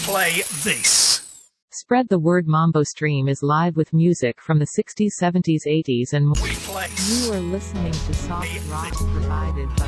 play this. Spread the Word Mambo Stream is live with music from the 60s, 70s, 80s and more. We play. You are listening to soft rock provided by